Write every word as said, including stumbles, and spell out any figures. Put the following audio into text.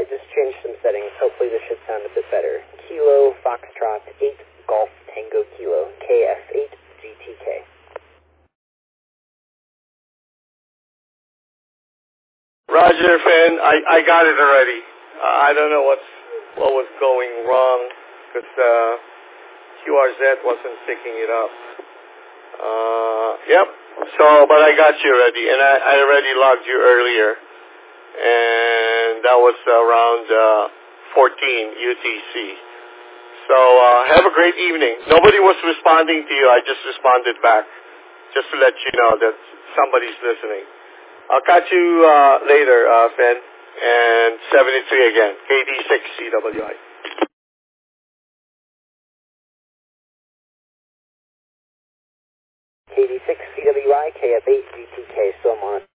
I just changed some settings. Hopefully this should sound a bit better. Kilo Foxtrot eight Golf Tango Kilo K F eight G T K. Roger, Finn. I, I got it already. Uh, I don't know what's what was going wrong because uh, Q R Z wasn't picking it up. Uh, yep. So, but I got you already, and I, I already logged you earlier, and that was around uh, fourteen U T C. So uh, have a great evening. Nobody was responding to you. I just responded back, just to let you know that somebody's listening. I'll catch you uh, later, uh, Finn, and seventy-three again, K D six C W I. K D six C W I, K F eight G T K, so I'm on.